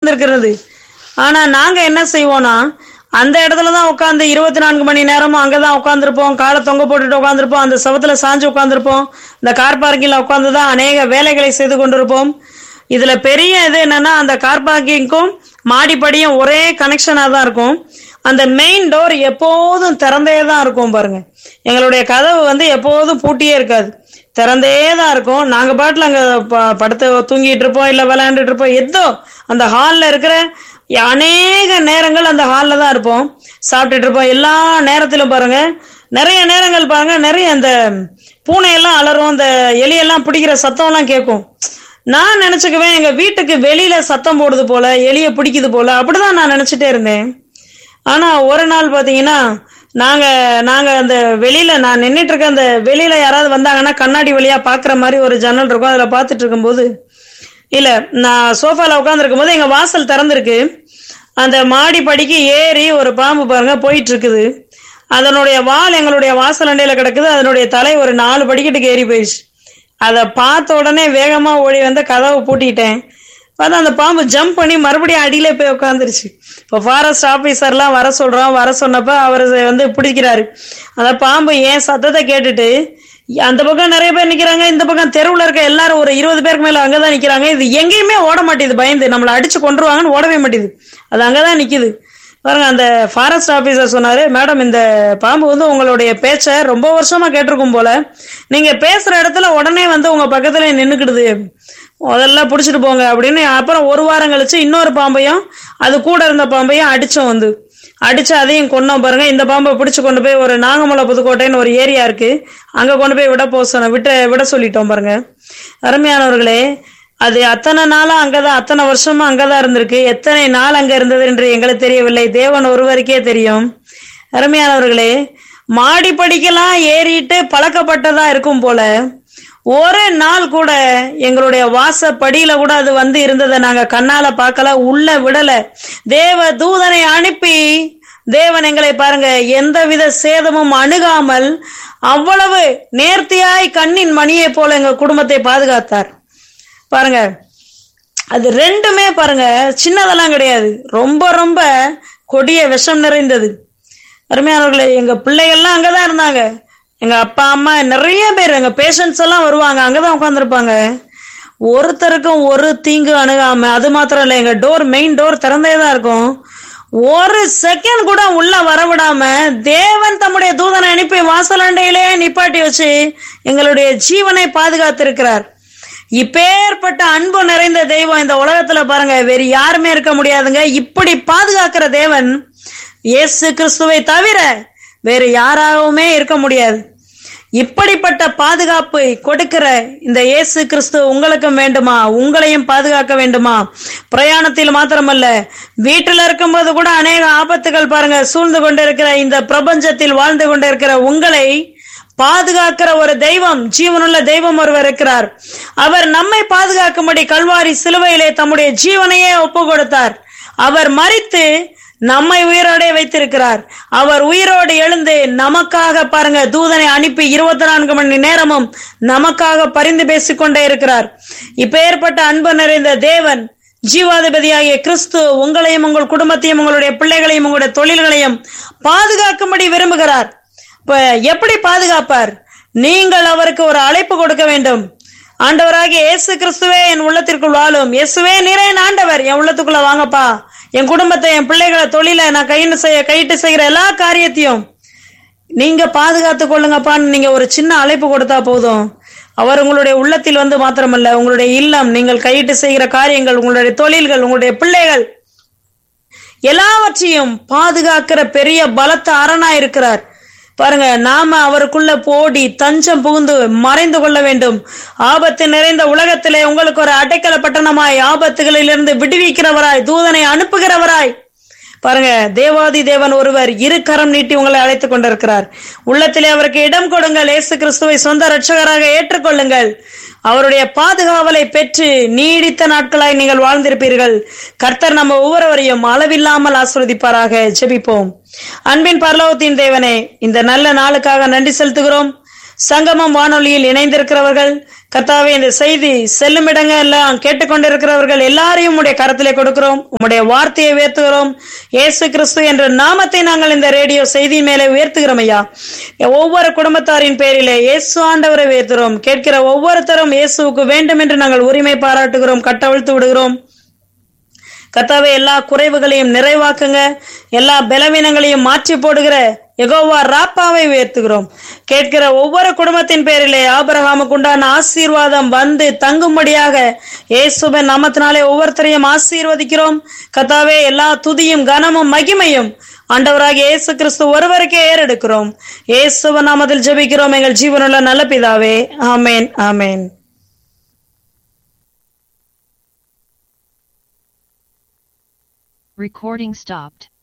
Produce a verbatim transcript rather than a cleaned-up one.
இருக்கிறது. ஆனா நாங்க என்ன செய்வோம்னா, அந்த இடத்துலதான் உட்காந்து இருபத்தி நான்கு மணி நேரமும் அங்கதான் உட்காந்துருப்போம். காலை தொங்க போட்டுட்டு உட்காந்துருப்போம். அந்த செவத்துல சாஞ்சு உட்காந்துருப்போம். இந்த கார் பார்க்கிங்ல உட்காந்துதான் அநேக வேலைகளை செய்து கொண்டிருப்போம். இதுல பெரிய இது என்னன்னா, அந்த கார் பார்க்கிங்க்கும் மாடிப்படியும் ஒரே கனெக்ஷனா தான் இருக்கும். அந்த மெயின் டோர் எப்போதும் திறந்தே தான் இருக்கும். பாருங்க, எங்களுடைய கதவு வந்து எப்போதும் பூட்டியே இருக்காது, திறந்தே தான் இருக்கும். நாங்க பாட்டுல அங்க படுத்து தூங்கிட்டு இருப்போம், இல்ல விளையாண்டுட்டு இருப்போம். ஏதோ அந்த ஹால்ல இருக்கிற அநேக நேரங்கள் அந்த ஹால்ல தான் இருப்போம், சாப்பிட்டுட்டு இருப்போம். எல்லா நேரத்திலும் பாருங்க, நிறைய நேரங்கள் பாருங்க, நிறைய அந்த பூனையெல்லாம் அலறும், அந்த எலியெல்லாம் பிடிக்கிற சத்தம் எல்லாம் கேட்கும். நான் நினைச்சுக்குவேன், எங்க வீட்டுக்கு வெளியில சத்தம் போடுது போல, எலிய பிடிக்குது போல, அப்படிதான் நான் நினைச்சிட்டே இருந்தேன். ஆனா ஒரு நாள் பாத்தீங்கன்னா, நாங்க நாங்க அந்த வெளியில நான் நின்றுட்டு இருக்க அந்த வெளியில யாராவது வந்தாங்கன்னா கண்ணாடி வழியா பாக்குற மாதிரி ஒரு ஜன்னல் இருக்கும். அதுல பாத்துட்டு இருக்கும் போது, இல்ல நான் சோஃபால உட்கார்ந்து இருக்கும் போது எங்க வாசல் திறந்திருக்கு. அந்த மாடி படிக்கு ஏறி ஒரு பாம்பு பாருங்க போயிட்டு இருக்குது. அதனுடைய வால் எங்களுடைய வாசல் அண்டையில கிடக்குது. அதனுடைய தலை ஒரு நாலு படிக்கட்டுக்கு ஏறி போயிடுச்சு. அதை பார்த்த உடனே வேகமா ஓடி வந்து கதவை பூட்டிட்டேன். பார்த்தா அந்த பாம்பு ஜம்ப் பண்ணி மறுபடியும் அடியில போய் உட்காந்துருச்சு. இப்போ ஃபாரஸ்ட் ஆபீசர்லாம் வர சொல்றோம். வர சொன்னப்ப அவர் வந்து பிடிக்கிறாரு. அந்த பாம்பு ஏன் சத்தத்தை கேட்டுட்டு அந்த பக்கம் நிறைய பேர் நிக்கிறாங்க, இந்த பக்கம் தெருவுல இருக்க எல்லாரும் ஒரு இருபது பேருக்கு மேல அங்கதான் நிக்கிறாங்க. இது எங்கேயுமே ஓட மாட்டேது, பயந்து நம்மளை அடிச்சு கொண்டுருவாங்கன்னு ஓடவே மாட்டேது, அது அங்கதான் நிக்குது. பாருங்க, அந்த ஃபாரஸ்ட் ஆபீசர் சொன்னாரு, மேடம் இந்த பாம்பு வந்து உங்களுடைய பேச்ச ரொம்ப வருஷமா கேட்டிருக்கும் போல, நீங்க பேசுற இடத்துல உடனே வந்து உங்க பக்கத்துல நின்னுக்கிடுது, அதெல்லாம் புடிச்சிட்டு போங்க அப்படின்னு. அப்புறம் ஒரு வாரம் கழிச்சு இன்னொரு பாம்பையும் அது கூட இருந்த பாம்பையும் அடிச்சோம், வந்து அடிச்சு அதையும் கொன்னோம். பாருங்க, இந்த பாம்பை பிடிச்சு கொண்டு போய் ஒரு நாகமலை புதுக்கோட்டைன்னு ஒரு ஏரியா இருக்கு, அங்க கொண்டு போய் விட போ விட்ட விட சொல்லிட்டோம். பாருங்க அருமையானவர்களே, அது அத்தனை நாளா அங்கதான், அத்தனை வருஷமா அங்கதான் இருந்திருக்கு. எத்தனை நாள் அங்க இருந்தது என்று எங்களுக்கு தெரியவில்லை, தேவன் ஒருவருக்கே தெரியும். அருமையானவர்களே, மாடி படிக்கலாம் ஏறிட்டு பழக்கப்பட்டதா இருக்கும் போல, ஒரு நாள் கூட எங்களுடைய வாசப்படியில கூட அது வந்து இருந்ததை நாங்க கண்ணால பார்க்கல, உள்ள விடல. தேவ தூதனை அனுப்பி தேவன் எங்களை பாருங்க எந்தவித சேதமும் அணுகாமல் அவ்வளவு நேர்த்தியாய் கண்ணின் மணியை போல எங்க குடும்பத்தை பாதுகாத்தார். பாருங்க, அது ரெண்டுமே பாருங்க சின்னதெல்லாம் கிடையாது, ரொம்ப ரொம்ப கொடிய விஷம் நிறைந்தது. அருமையானவர்களே, எங்க பிள்ளைகள்லாம் அங்கதான் இருந்தாங்க. எங்க அப்பா அம்மா நிறைய பேர், எங்க பேஷண்ட்ஸ் எல்லாம் வருவாங்க, அங்கதான் உட்காந்துருப்பாங்க. ஒருத்தருக்கும் ஒரு தீங்கு அணுகாம, அது மாத்திரம் இல்ல, எங்க டோர் மெயின் டோர் திறந்தே தான் இருக்கும். ஒரு செகண்ட் கூட உள்ள வரவிடாம தேவன் தம்முடைய தூதனை அனுப்பி வாசலாண்டையிலே நிப்பாட்டி வச்சு எங்களுடைய ஜீவனை பாதுகாத்திருக்கிறார். இப்பேற்பட்ட அன்பு நிறைந்த தெய்வம் இந்த உலகத்துல பாருங்க வேறு யாருமே இருக்க முடியாதுங்க. இப்படி பாதுகாக்கிற தேவன் இயேசு கிறிஸ்துவை தவிர வேறு யாராவுமே இருக்க முடியாது. இப்படிப்பட்ட பாதுகாப்பை கொடுக்கிற இந்த இயேசு கிறிஸ்து உங்களுக்கும் வேண்டுமா? உங்களையும் பாதுகாக்க வேண்டுமா? பிரயாணத்தில் மாத்திரமல்ல, வீட்டில் இருக்கும்போது கூட அநேக ஆபத்துகள் பாருங்க சூழ்ந்து கொண்டிருக்கிற இந்த பிரபஞ்சத்தில் வாழ்ந்து கொண்டிருக்கிற உங்களை பாதுகாக்கிற ஒரு தெய்வம், ஜீவனுள்ள தெய்வம் ஒருவர் இருக்கிறார். அவர் நம்மை பாதுகாக்கும்படி கல்வாரி சிலுவையிலே தம்முடைய ஜீவனையே ஒப்பு கொடுத்தார். அவர் மரித்து நம்மை உயிரோட வைத்திருக்கிறார். அவர் உயிரோடு எழுந்து நமக்காக பாருங்க தூதனை அனுப்பி இருபத்தி நான்கு மணி நேரமும் நமக்காக பரிந்து பேசிக்கொண்டே இருக்கிறார். இப்ப ஏற்பட்ட அன்பு நிறைந்த தேவன் ஜீவாதிபதியாகிய கிறிஸ்து உங்களையும் உங்கள் குடும்பத்தையும் உங்களுடைய பிள்ளைகளையும் உங்களுடைய தொழில்களையும் பாதுகாக்கும்படி விரும்புகிறார். இப்ப எப்படி பாதுகாப்பார்? நீங்கள் அவருக்கு ஒரு அழைப்பு கொடுக்க வேண்டும். ஆண்டவராகிய இயேசு கிறிஸ்துவே என் உள்ளத்திற்குள் வாழும், இயேசுவே நீரே என் ஆண்டவர், என் உள்ளத்துக்குள்ள வாங்கப்பா, என் குடும்பத்தை, என் பிள்ளைகளை, தொழிலை நான் கையிட்டு செய்ய கையிட்டு செய்கிற எல்லா காரியத்தையும் நீங்க பாதுகாத்து கொள்ளுங்கப்பான்னு நீங்க ஒரு சின்ன அழைப்பு கொடுத்தா போதும். அவர் உங்களுடைய உள்ளத்தில் வந்து மாத்திரமல்ல, உங்களுடைய இல்லம், நீங்கள் கையிட்டு செய்கிற காரியங்கள், உங்களுடைய தொழில்கள், உங்களுடைய பிள்ளைகள் எல்லாவற்றையும் பாதுகாக்கிற பெரிய பலத்த அரணா இருக்கிறார். பாருங்க, நாம அவருக்குள்ள போடி தஞ்சம் புகுந்து மறைந்து கொள்ள வேண்டும். ஆபத்து நிறைந்த உலகத்திலே உங்களுக்கு ஒரு அடைக்கல பட்டணமாய், ஆபத்துகளிலிருந்து விடுவிக்கிறவராய், தூதனை அனுப்புகிறவராய் பாருங்க தேவாதி தேவன் ஒருவர் இரு கரம் நீட்டி உங்களை அழைத்துக் கொண்டிருக்கிறார். உள்ளத்திலே அவருக்கு இடம் கொடுங்கள். இயேசு கிறிஸ்துவை சொந்த இரட்சகராக ஏற்றுக்கொள்ளுங்கள். அவருடைய பாதுகாவலை பெற்று நீடித்த நாட்களாய் நீங்கள் வாழ்ந்திருப்பீர்கள். கர்த்தர் நம்ம ஒவ்வொருவரையும் அளவில்லாமல் ஆசீர்வதிப்பாராக. ஜெபிப்போம். அன்பின் பரலோகத்தின் தேவனே, இந்த நல்ல நாளுக்காக நன்றி செலுத்துகிறோம். சங்கமம் வானொலியில் இணைந்திருக்கிறவர்கள், கர்த்தாவே இந்த செய்தி செல்லும் இடங்க எல்லாம் கேட்டுக்கொண்டிருக்கிறவர்கள் எல்லாரையும் உம்முடைய கரத்திலே கொடுக்கிறோம். உம்முடைய வார்த்தையை உயர்த்துகிறோம். இயேசு கிறிஸ்து என்ற நாமத்தை நாங்கள் இந்த ரேடியோ செய்தி மேலே உயர்த்துகிறோம் ஐயா. ஒவ்வொரு குடும்பத்தாரின் பேரிலே இயேசு ஆண்டவரை உயர்த்துகிறோம். கேட்கிற ஒவ்வொருத்தரும் இயேசுவுக்கு வேண்டும் என்று நாங்கள் உரிமை பாராட்டுகிறோம், கட்டவிழ்த்து விடுகிறோம். கர்த்தாவே எல்லா குறைவுகளையும் நிறைவாக்குங்க. எல்லா பலவீனங்களையும் மாற்றி போடுகிற யெகோவா ராப்பாவை உயர்த்துகிறோம். கேட்கிற ஒவ்வொரு குடும்பத்தின் பேரிலே ஆபிரகாமுக்கு உண்டான ஆசீர்வாதம் வந்து தங்கும்படியாக இயேசுவின் நாமத்தினாலே ஒவ்வொருத்தரையும் ஆசீர்வதிக்கிறோம். கர்த்தாவே எல்லா துதியும் கனமும் மகிமையும் ஆண்டவராகிய இயேசு கிறிஸ்து ஒருவருக்கே ஏறெடுக்கிறோம். இயேசுவின் நாமத்தில் ஜெபிக்கிறோம் எங்கள் ஜீவனுள்ள நல்ல பிதாவே. ஆமேன், ஆமேன். Recording stopped.